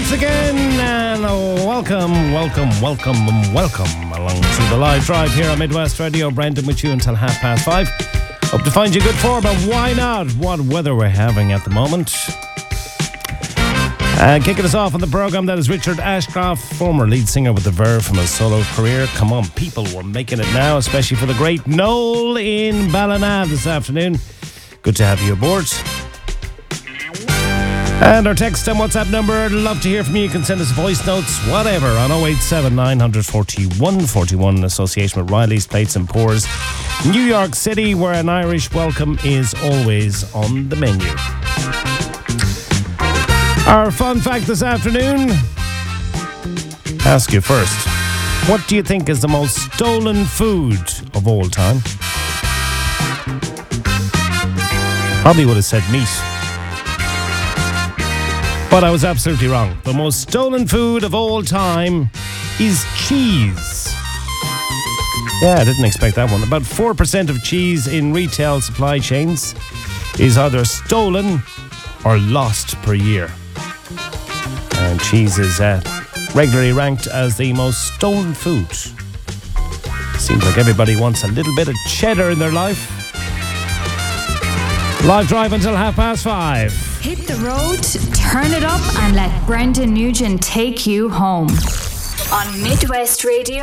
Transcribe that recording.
once again, and welcome along to the live drive here on Midwest Radio. Brendan with you until 5:30. Hope to find you good form, but why not? What weather we're having at the moment. Kicking us off on the programme, that is Richard Ashcroft, former lead singer with The Verve from his solo career. Come on, people, we're making it now, especially for the great Noel in Ballina this afternoon. Good to have you aboard. And our text and WhatsApp number, I'd love to hear from you. You can send us voice notes, whatever, on 087 941 41 in association with Riley's Plates and Pours, New York City, where an Irish welcome is always on the menu. Our fun fact this afternoon, ask you first, what do you think is the most stolen food of all time? Probably would have said meat. But I was absolutely wrong. The most stolen food of all time is cheese. Yeah, I didn't expect that one. About 4% of cheese in retail supply chains is either stolen or lost per year. And cheese is regularly ranked as the most stolen food. Seems like everybody wants a little bit of cheddar in their life. Live drive until 5:30. Hit the road, turn it up, and let Brendan Nugent take you home. On Midwest Radio.